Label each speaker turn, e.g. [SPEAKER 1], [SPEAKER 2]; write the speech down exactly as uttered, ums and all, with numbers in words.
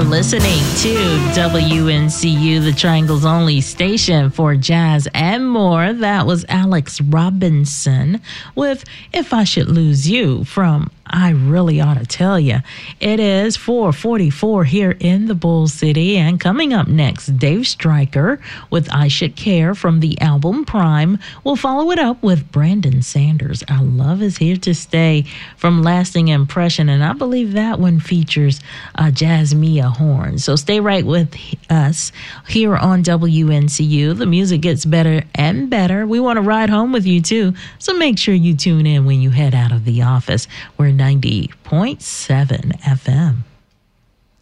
[SPEAKER 1] listening to W N C U, the Triangle's only station for jazz and more. That was Alex Robinson with If I Should Lose You from I Really Ought to Tell Ya. It is four forty-four here in the Bull City, and coming up next, Dave Stryker with I Should Care from the album Prime. We'll follow it up with Brandon Sanders. Our Love Is Here to Stay from Lasting Impression, and I believe that one features uh, Jazzmia Horn. So stay right with us here on W N C U. The music gets better and better. We want to ride home with you too, so make sure you tune in when you head out of the office. We're ninety point seven F M.